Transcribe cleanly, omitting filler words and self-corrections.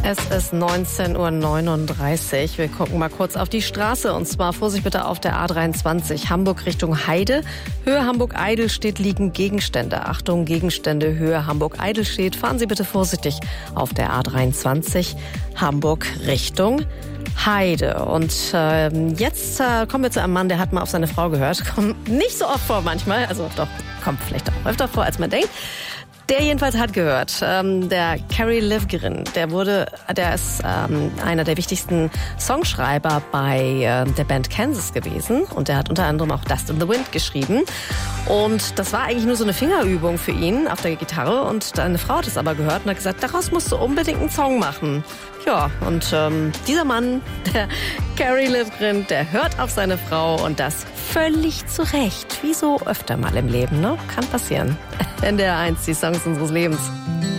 Es ist 19:39 Uhr. Wir gucken mal kurz auf die Straße. Und zwar Vorsicht bitte auf der A23 Hamburg Richtung Heide. Höhe Hamburg-Eidelstedt liegen Gegenstände. Achtung, Gegenstände, Höhe Hamburg-Eidelstedt. Fahren Sie bitte vorsichtig auf der A23 Hamburg Richtung Heide. Und jetzt kommen wir zu einem Mann, der hat mal auf seine Frau gehört. Kommt nicht so oft vor manchmal. Also doch, kommt vielleicht auch öfter vor, als man denkt. Der jedenfalls hat gehört, der Kerry Livgren, der ist einer der wichtigsten Songschreiber bei der Band Kansas gewesen und der hat unter anderem auch Dust in the Wind geschrieben und das war eigentlich nur so eine Fingerübung für ihn auf der Gitarre und seine Frau hat es aber gehört und hat gesagt, daraus musst du unbedingt einen Song machen. Ja, und dieser Mann, der Kerry Livgren, der hört auf seine Frau und das völlig zu Recht. Wie so öfter mal im Leben, ne? Kann passieren. NDR 1, die Songs unseres Lebens.